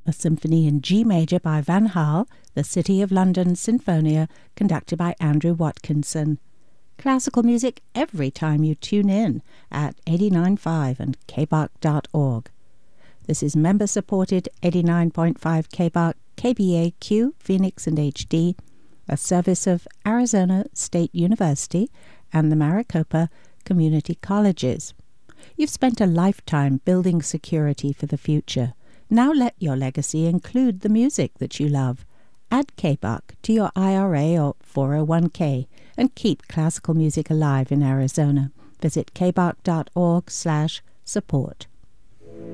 a symphony in G major by Van Hal, the City of London Sinfonia, conducted by Andrew Watkinson. Classical music every time you tune in at 89.5 and kbark.org. This is member-supported 89.5 kbark KBAQ, Phoenix and HD, a service of Arizona State University and the Maricopa Community Colleges. You've spent a lifetime building security for the future. Now let your legacy include the music that you love. Add KBark to your IRA or 401k and keep classical music alive in Arizona. Visit kbark.org/support.